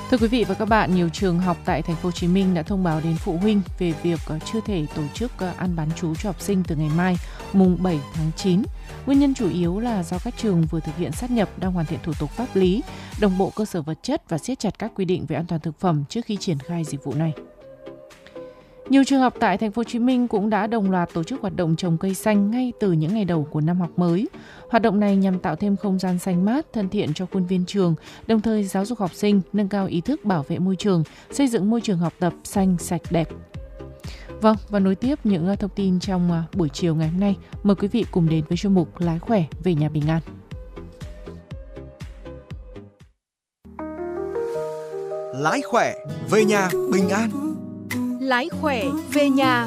Thưa quý vị và các bạn, nhiều trường học tại thành phố Hồ Chí Minh đã thông báo đến phụ huynh về việc chưa thể tổ chức ăn bán trú cho học sinh từ ngày mai, mùng 7 tháng 9. Nguyên nhân chủ yếu là do các trường vừa thực hiện sát nhập, đang hoàn thiện thủ tục pháp lý, đồng bộ cơ sở vật chất và siết chặt các quy định về an toàn thực phẩm trước khi triển khai dịch vụ này. Nhiều trường học tại thành phố Hồ Chí Minh cũng đã đồng loạt tổ chức hoạt động trồng cây xanh ngay từ những ngày đầu của năm học mới. Hoạt động này nhằm tạo thêm không gian xanh mát, thân thiện cho khuôn viên trường, đồng thời giáo dục học sinh, nâng cao ý thức bảo vệ môi trường, xây dựng môi trường học tập xanh, sạch, đẹp. Vâng, và nối tiếp những thông tin trong buổi chiều ngày hôm nay, mời quý vị cùng đến với chuyên mục Lái khỏe về nhà bình an. Lái khỏe về nhà bình an. Lái khỏe về nhà